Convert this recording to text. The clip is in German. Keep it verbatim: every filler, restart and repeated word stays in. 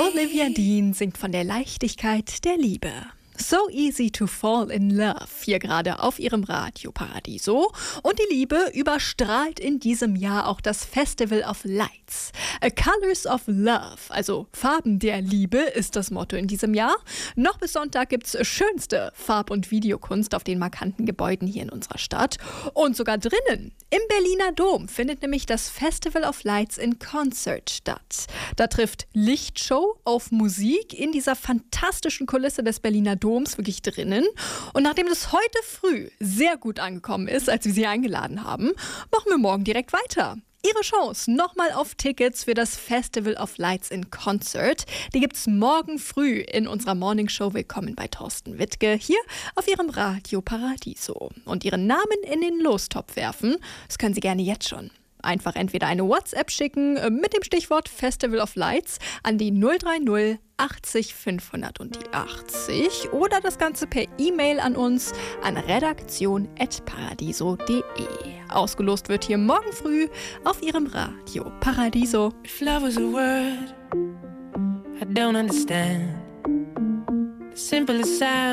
Olivia Dean singt von der Leichtigkeit der Liebe. So easy to fall in love, hier gerade auf ihrem Radio Paradiso. Und die Liebe überstrahlt in diesem Jahr auch das Festival of Lights. A Colors of Love, also Farben der Liebe, ist das Motto in diesem Jahr. Noch bis Sonntag gibt's schönste Farb- und Videokunst auf den markanten Gebäuden hier in unserer Stadt. Und sogar drinnen, im Berliner Dom, findet nämlich das Festival of Lights in Concert statt. Da trifft Lichtshow auf Musik in dieser fantastischen Kulisse des Berliner Doms wirklich drinnen. Und nachdem das heute früh sehr gut angekommen ist, als wir sie eingeladen haben, machen wir morgen direkt weiter. Ihre Chance nochmal auf Tickets für das Festival of Lights in Concert. Die gibt's morgen früh in unserer Morningshow Willkommen bei Thorsten Wittke hier auf Ihrem Radio Paradiso. Und Ihren Namen in den Lostopf werfen, das können Sie gerne jetzt schon. Einfach entweder eine WhatsApp schicken mit dem Stichwort Festival of Lights an die null drei null achtzig fünfhundert und die achtzig oder das Ganze per E-Mail an uns an redaktion at paradiso punkt de. Ausgelost wird hier morgen früh auf Ihrem Radio Paradiso. If love was a word I don't understand, the simplest sound